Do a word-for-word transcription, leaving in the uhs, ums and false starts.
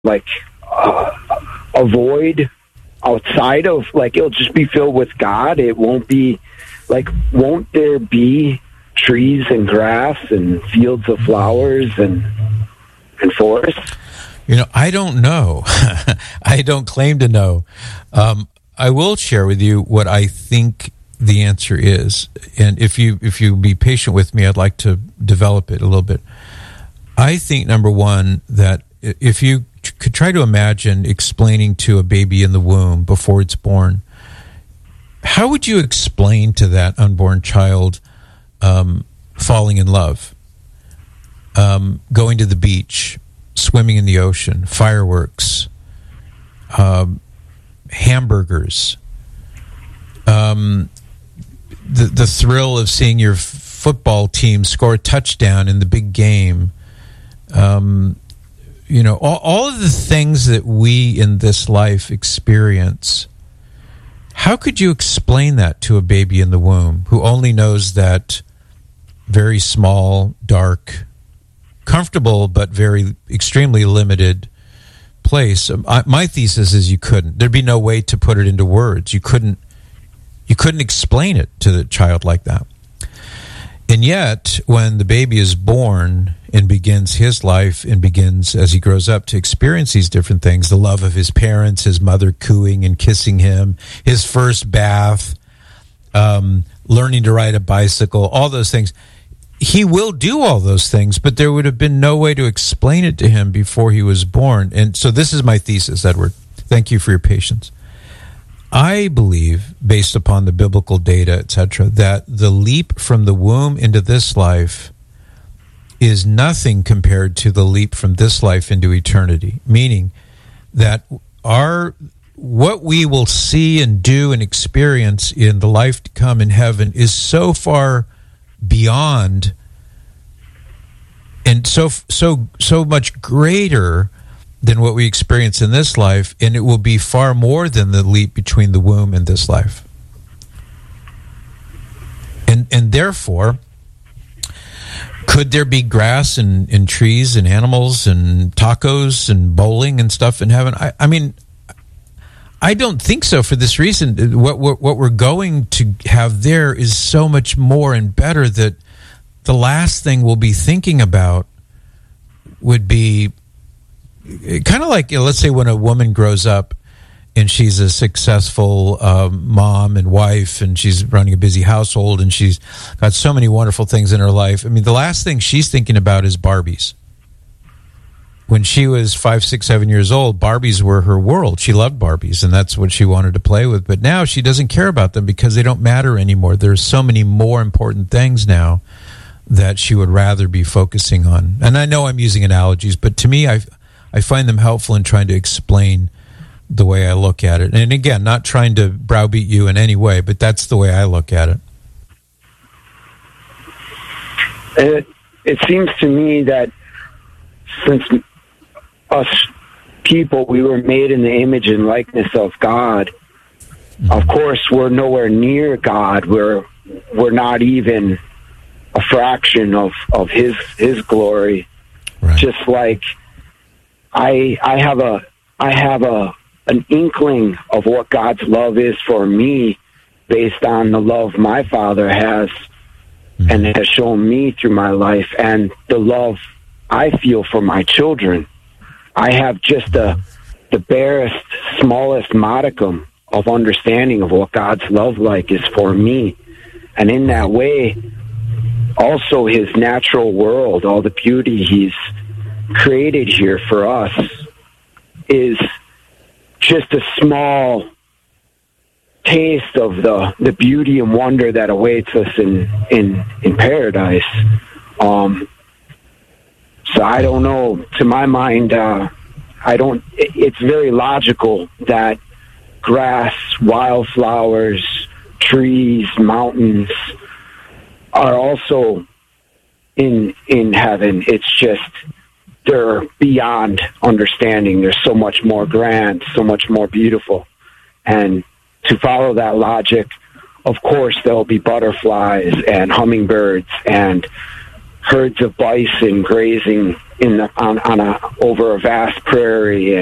like uh, a void outside of, like, it'll just be filled with God. It won't be, like, won't there be trees and grass and fields of flowers and and forests? You know, I don't know. I don't claim to know. Um, I will share with you what I think the answer is, and if you if you be patient with me, I'd like to develop it a little bit. I think, number one, that if you could try to imagine explaining to a baby in the womb before it's born, how would you explain to that unborn child um, falling in love, um, going to the beach, swimming in the ocean, fireworks, um, hamburgers, um, the the thrill of seeing your f- football team score a touchdown in the big game, um, you know, all, all of the things that we in this life experience. How could you explain that to a baby in the womb who only knows that very small, dark, comfortable, but very extremely limited place? I, my thesis is you couldn't. There'd be no way to put it into words. You couldn't. You couldn't explain it to the child like that. And yet, when the baby is born and begins his life and begins, as he grows up, to experience these different things, the love of his parents, his mother cooing and kissing him, his first bath, um, learning to ride a bicycle, all those things, he will do all those things, but there would have been no way to explain it to him before he was born. And so this is my thesis, Edward. Thank you for your patience. I believe, based upon the biblical data, et cetera, that the leap from the womb into this life is nothing compared to the leap from this life into eternity, meaning that our what we will see and do and experience in the life to come in heaven is so far beyond and so so so much greater than what we experience in this life, and it will be far more than the leap between the womb and this life. And and therefore, could there be grass and, and trees and animals and tacos and bowling and stuff in heaven? I, I mean, I don't think so for this reason. What, what, what we're going to have there is so much more and better that the last thing we'll be thinking about would be kind of like, you know, let's say when a woman grows up and she's a successful um, mom and wife and she's running a busy household and she's got so many wonderful things in her life. I mean, the last thing she's thinking about is Barbies. When she was five, six, seven years old, Barbies were her world. She loved Barbies, and that's what she wanted to play with. But now she doesn't care about them because they don't matter anymore. There's so many more important things now that she would rather be focusing on. And I know I'm using analogies, but to me, I I find them helpful in trying to explain the way I look at it. And again, not trying to browbeat you in any way, but that's the way I look at it. It, it seems to me that since us people, we were made in the image and likeness of God, mm-hmm. Of course, we're nowhere near God. We're we're not even a fraction of, of his his glory. Right. Just like I I have a I have a an inkling of what God's love is for me based on the love my Father has mm-hmm. and has shown me through my life, and the love I feel for my children. I have just a, the barest, smallest modicum of understanding of what God's love like is for me. And in that way, also his natural world, all the beauty he's created here for us, is just a small taste of the, the beauty and wonder that awaits us in, in, in paradise. Um, so I don't know, to my mind, uh, I don't, it, it's very logical that grass, wildflowers, trees, mountains are also in, in heaven. It's just, they're beyond understanding. They're so much more grand, so much more beautiful. And to follow that logic, of course, there'll be butterflies and hummingbirds and herds of bison grazing in the, on, on a over a vast prairie,